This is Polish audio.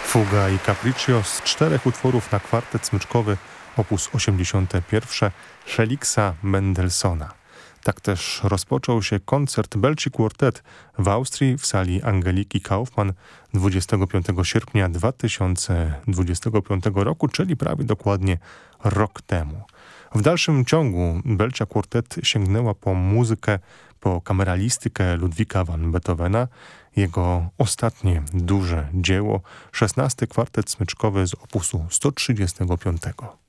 Fuga i Capriccio z 4 utworów na kwartet smyczkowy op. 81 Felixa Mendelssohna. Tak też rozpoczął się koncert Belci Quartet w Austrii w sali Angeliki Kaufmann 25 sierpnia 2025 roku, czyli prawie dokładnie rok temu. W dalszym ciągu Belcia Quartet sięgnęła po muzykę, po kameralistykę Ludwika van Beethovena. Jego ostatnie duże dzieło, 16 kwartet smyczkowy z opusu 135.